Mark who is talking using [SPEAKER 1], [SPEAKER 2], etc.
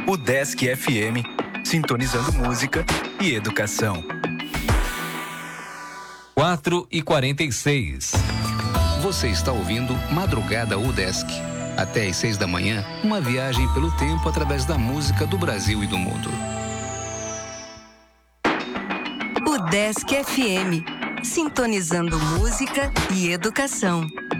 [SPEAKER 1] O Desk FM, sintonizando música e educação.
[SPEAKER 2] 4h46.
[SPEAKER 3] Você está ouvindo Madrugada UDESC. Até às 6 da manhã, uma viagem pelo tempo através da música do Brasil e do mundo.
[SPEAKER 4] O Desk FM, sintonizando música e educação.